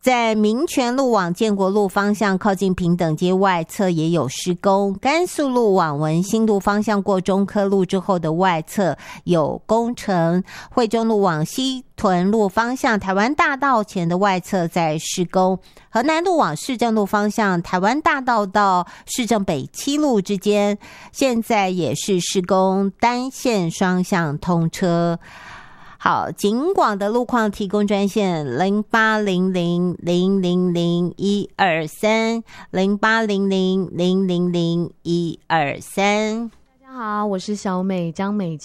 在民权路往建国路方向靠近平等街外侧也有施工，甘肃路往文心路方向过中科路之后的外侧有工程，惠州路往西屯路方向台湾大道前的外侧在施工，河南路往市政路方向台湾大道到市政北七路之间现在也是施工，单线双向通车。好，警广的路况提供专线0800000123 0800000123。 大家好，我是小美张美